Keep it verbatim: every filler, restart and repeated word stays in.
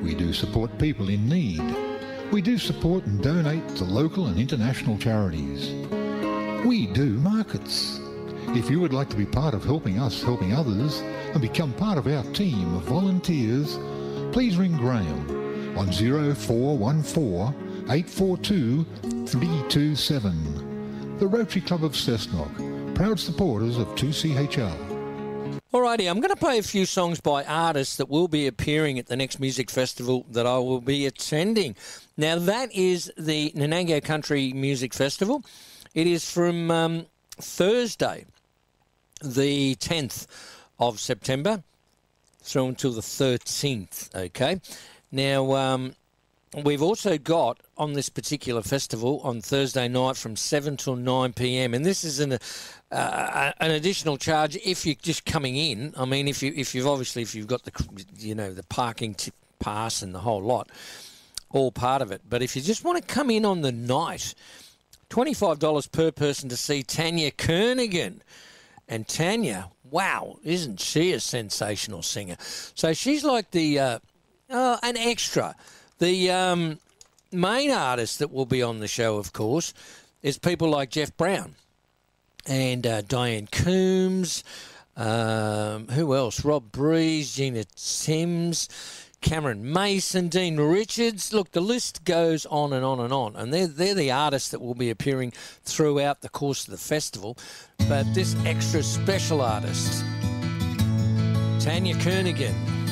We do support people in need. We do support and donate to local and international charities. We do markets. If you would like to be part of helping us helping others and become part of our team of volunteers, please ring Graham on zero four one four, eight four two, three two seven. The Rotary Club of Cessnock, proud supporters of two C H L. Alrighty, I'm going to play a few songs by artists that will be appearing at the next music festival that I will be attending. Now, that is the Nanango Country Music Festival. It is from um, Thursday, the tenth of September, through until the thirteenth, okay? Now, um, we've also got on this particular festival on Thursday night from seven till nine p.m. and this is an uh, an additional charge if you're just coming in. I mean, if you if you've obviously if you've got the you know the parking t- pass and the whole lot, all part of it. But if you just want to come in on the night, twenty-five dollars per person to see Tanya Kernaghan. And Tanya, wow, isn't she a sensational singer? So she's like the uh, uh, an extra. The um, main artist that will be on the show, of course, is people like Jeff Brown and uh, Diane Coombs. Um, who else? Rob Breeze, Gina Sims, Cameron Mason, Dean Richards. Look, the list goes on and on and on. And they're, they're the artists that will be appearing throughout the course of the festival. But this extra special artist, Tanya Kernaghan.